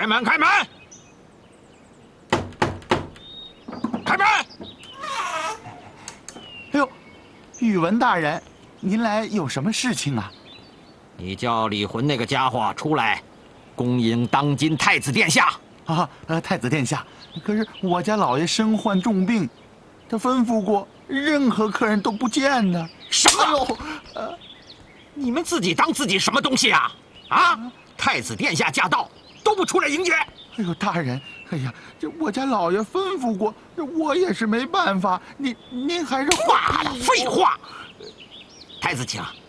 开门！开门！开门！ 哎呦，宇文大人，您来有什么事情啊？ 你叫李浑那个家伙出来，恭迎当今太子殿下。 啊，太子殿下，可是我家老爷身患重病，他吩咐过任何客人都不见呢。 什么？你们自己当自己什么东西啊？啊！太子殿下驾到，都不出来迎接。 哎呦，大人，哎呀，这我家老爷吩咐过，这我也是没办法。您还是话了，废话。太子请，